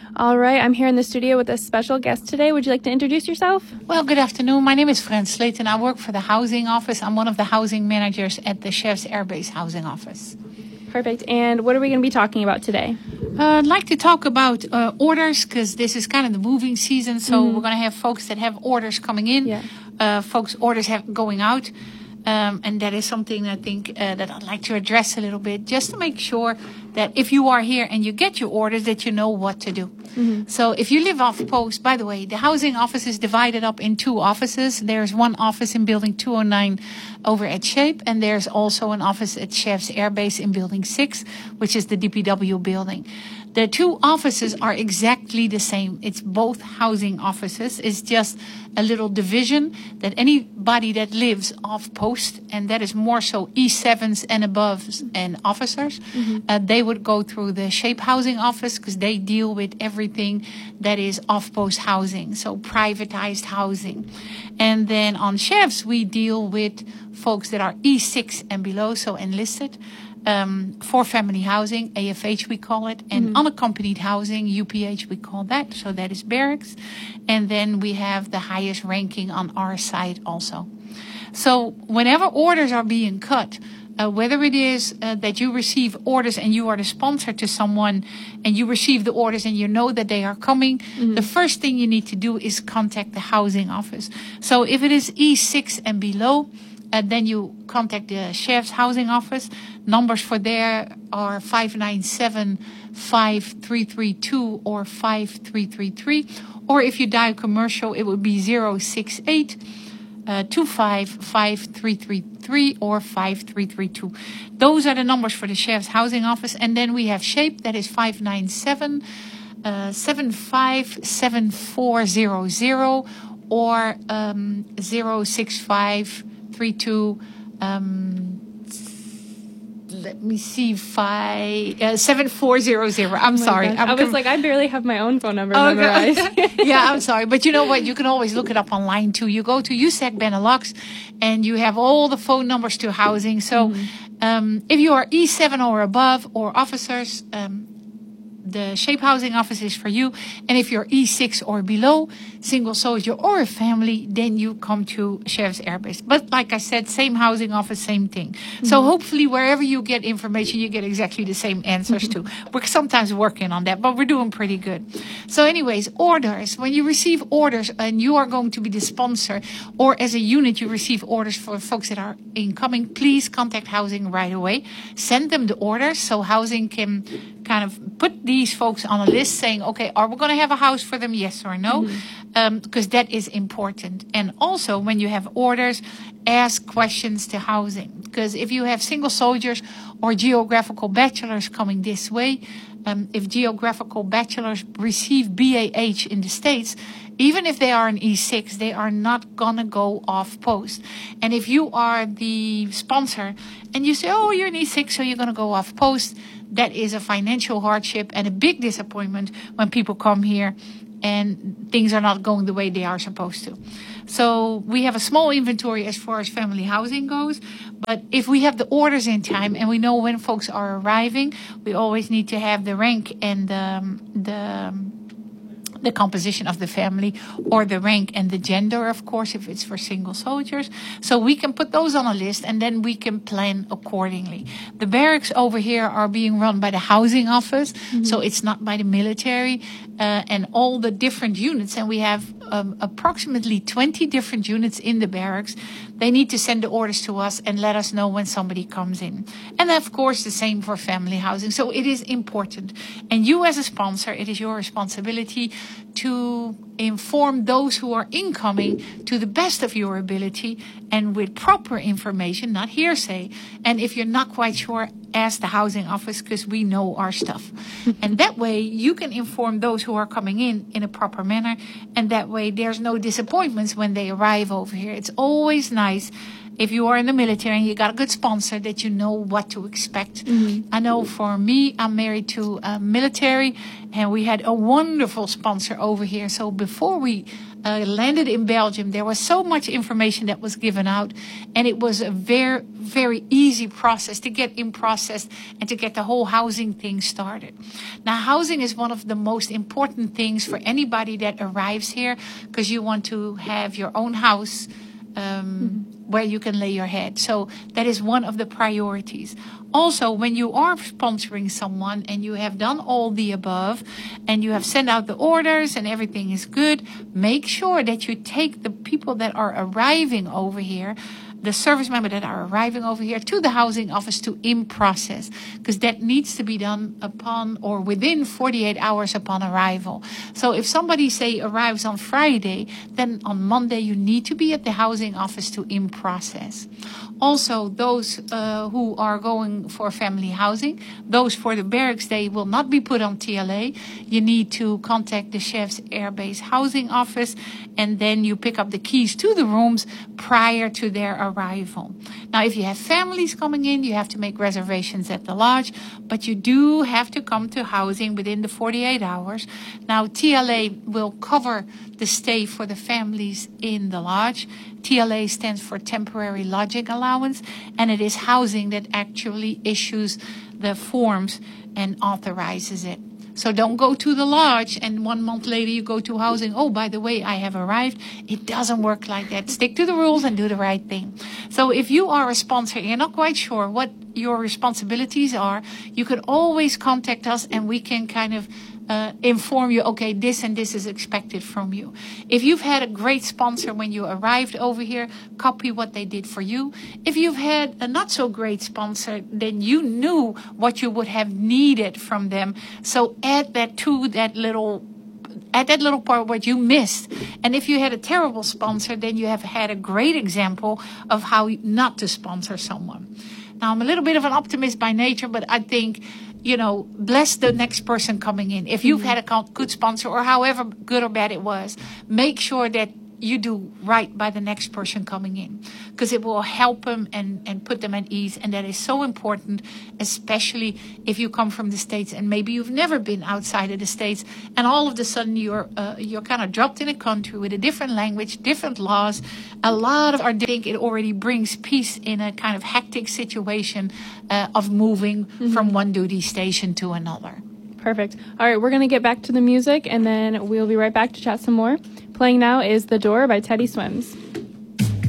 All right, I'm here in the studio with a special guest today. Would you like to introduce yourself? Well, good afternoon. My name is Fran Slayton. I work for the housing office. I'm one of the housing managers at the Chefs Air Base housing office. Perfect. And what are we going to be talking about today? I'd like to talk about orders because this is kind of the moving season. So we're going to have folks that have orders coming in, folks orders going out. And that is something I think that I'd like to address a little bit, just to make sure that if you are here and you get your orders, that you know what to do. Mm-hmm. So if you live off post, by the way, the housing office is divided up in two offices. There's one office in building 209 over at Shape, and there's also an office at Chefs Air Base in building 6, which is the DPW building. The two offices are exactly the same. It's both housing offices. It's just a little division that anybody that lives off post, and that is more so E7s and above and officers, they would go through the Shape housing office because they deal with everything that is off post housing, so privatized housing. And then on Chefs, we deal with folks that are E6 and below, so enlisted. For family housing, AFH we call it, and unaccompanied housing, UPH we call that, so that is barracks. And then we have the highest ranking on our side also. So whenever orders are being cut, whether it is that you receive orders and you are the sponsor to someone and you receive the orders and you know that they are coming, the first thing you need to do is contact the housing office. So if it is E6 and below, then you contact the Chef's housing office. Numbers for there are 597-5332 or 5333. Or if you dial commercial, it would be 068-255333 or 5332. Those are the numbers for the Chef's housing office. And then we have Shape, that is 597-757400 or 06532. Let me see, 7400. I'm sorry. I was like, I barely have my own phone number memorized. Yeah, I'm sorry. But you know what? You can always look it up online too. You go to USAC Benelux and you have all the phone numbers to housing. So if you are E7 or above or officers, the Shape housing office is for you. And if you're E6 or below, single soldier or a family, then you come to Chef's Air Base. But like I said, same housing office, same thing. So hopefully wherever you get information, you get exactly the same answers too. We're sometimes working on that, but we're doing pretty good. So anyways, orders. When you receive orders and you are going to be the sponsor, or as a unit you receive orders for folks that are incoming, please contact housing right away. Send them the orders so housing can kind of put these folks on a list saying, okay, are we going to have a house for them? Yes or no? Because that is important. And also when you have orders, ask questions to housing. Because if you have single soldiers or geographical bachelors coming this way, if geographical bachelors receive BAH in the States, even if they are an E6, they are not going to go off post. And if you are the sponsor and you say, oh, you're an E6, so you're going to go off post, that is a financial hardship and a big disappointment when people come here and things are not going the way they are supposed to. So we have a small inventory as far as family housing goes. But if we have the orders in time and we know when folks are arriving, we always need to have the rank and the composition of the family, or the rank and the gender, of course, if it's for single soldiers. So we can put those on a list and then we can plan accordingly. The barracks over here are being run by the housing office, so it's not by the military, and all the different units, and we have approximately 20 different units in the barracks. They need to send the orders to us and let us know when somebody comes in. And of course, the same for family housing. So it is important. And you as a sponsor, it is your responsibility to inform those who are incoming to the best of your ability and with proper information, not hearsay. And if you're not quite sure, ask the housing office because we know our stuff. And that way you can inform those who are coming in a proper manner. And that way there's no disappointments when they arrive over here. It's always nice if you are in the military and you got a good sponsor, that you know what to expect. I know for me, I'm married to a military, and we had a wonderful sponsor over here. So before we landed in Belgium, there was so much information that was given out, and it was a very, very easy process to get in process and to get the whole housing thing started. Now, housing is one of the most important things for anybody that arrives here, because you want to have your own house where you can lay your head. So that is one of the priorities. Also, when you are sponsoring someone and you have done all the above and you have sent out the orders and everything is good, make sure that you take the people that are arriving over here, the service members that are arriving over here, to the housing office to in-process, because that needs to be done upon or within 48 hours upon arrival. So if somebody, say, arrives on Friday, then on Monday you need to be at the housing office to in-process. Also, those who are going for family housing, those for the barracks, they will not be put on TLA. You need to contact the Chef's Air Base housing office, and then you pick up the keys to the rooms prior to their arrival. Now, if you have families coming in, you have to make reservations at the lodge, but you do have to come to housing within the 48 hours. Now, TLA will cover the stay for the families in the lodge. TLA stands for Temporary Lodging Allowance, and it is housing that actually issues the forms and authorizes it. So don't go to the lodge and 1 month later you go to housing. Oh, by the way, I have arrived. It doesn't work like that. Stick to the rules and do the right thing. So if you are a sponsor and you're not quite sure what your responsibilities are, you could always contact us and we can kind of inform you, okay, this and this is expected from you. If you've had a great sponsor when you arrived over here, copy what they did for you. If you've had a not so great sponsor, then you knew what you would have needed from them. So add that to that little part what you missed. And if you had a terrible sponsor, then you have had a great example of how not to sponsor someone. Now, I'm a little bit of an optimist by nature, but I think, bless the next person coming in. If you've had a good sponsor, or however good or bad it was, make sure that you do right by the next person coming in, because it will help them and put them at ease. And that is so important, especially if you come from the States and maybe you've never been outside of the States, and all of a sudden you're kind of dropped in a country with a different language, different laws. I think it already brings peace in a kind of hectic situation of moving from one duty station to another. Perfect. All right, we're going to get back to the music, and then we'll be right back to chat some more. Playing now is The Door by Teddy Swims.